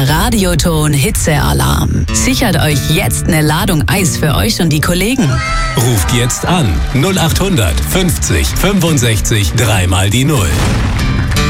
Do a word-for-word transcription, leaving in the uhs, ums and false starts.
Der Radioton Hitzealarm. Sichert euch jetzt eine Ladung Eis für euch und die Kollegen. Ruft jetzt an null acht hundert fünfzig fünfundsechzig dreimal die Null.